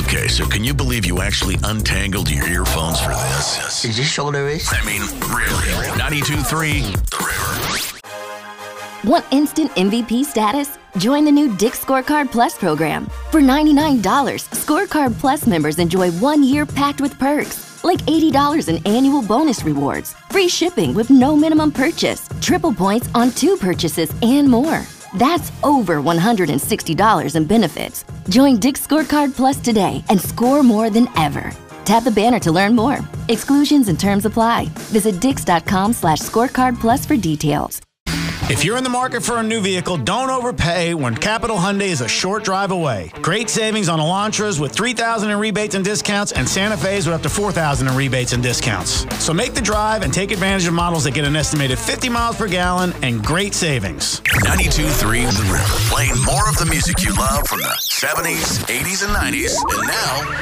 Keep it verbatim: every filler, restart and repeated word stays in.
Okay, so can you believe you actually untangled your earphones for this? Is this shoulder race? I mean, really? ninety-two point three The River. Want instant M V P status? Join the new Dick's Scorecard Plus program. For ninety-nine dollars, Scorecard Plus members enjoy one year packed with perks, like eighty dollars in annual bonus rewards, free shipping with no minimum purchase, triple points on two purchases, and more. That's over one hundred sixty dollars in benefits. Join Dick's Scorecard Plus today and score more than ever. Tap the banner to learn more. Exclusions and terms apply. Visit dix.com slash scorecard plus for details. If you're in the market for a new vehicle, don't overpay when Capital Hyundai is a short drive away. Great savings on Elantras with three thousand dollars in rebates and discounts, and Santa Fe's with up to four thousand dollars in rebates and discounts. So make the drive and take advantage of models that get an estimated fifty miles per gallon and great savings. ninety-two point three The River, playing more of the music you love from the seventies, eighties, and nineties, and now